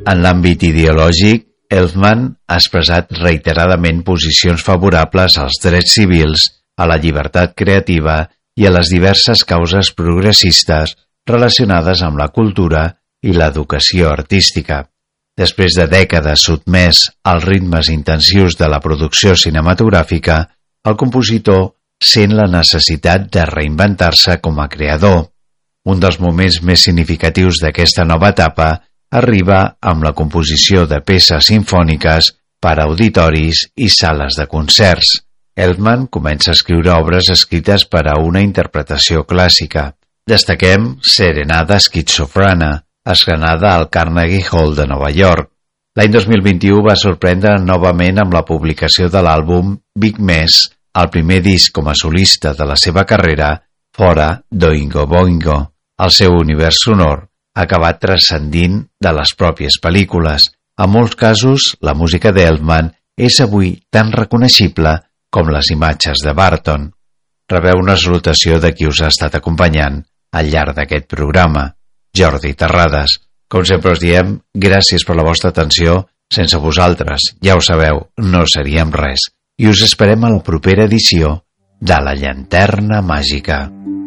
En l'àmbit ideològic, Elfman ha expressat reiteradament posicions favorables als drets civils, a la llibertat creativa i a les diverses causes progressistes relacionades amb la cultura i l'educació artística. Després de dècades sotmès als ritmes intensius de la producció cinematogràfica, el compositor sent la necessitat de reinventar-se com a creador. Un dels moments més significatius d'aquesta nova etapa arriba amb la composició de peces simfòniques per a auditoris i sales de concerts. Elfman comença a escriure obres escrites per a una interpretació clàssica. Destaquem Serenada Schizofrena, estrenada al Carnegie Hall de Nova York. L'any 2021 va sorprendre novament amb la publicació de l'àlbum Big Mess, el primer disc com a solista de la seva carrera, fora d'Oingo Boingo. El seu univers sonor ha acabat transcendint de les pròpies pel·lícules. En molts casos, la música d'Elfman és avui tan reconeixible com les imatges de Barton. Rebeu una salutació de qui us ha estat acompanyant al llarg d'aquest programa, Jordi Terrades. Com sempre us diem, gràcies per la vostra atenció. Sense vosaltres, ja ho sabeu, no seríem res. I us esperem a la propera edició de La Llanterna Màgica.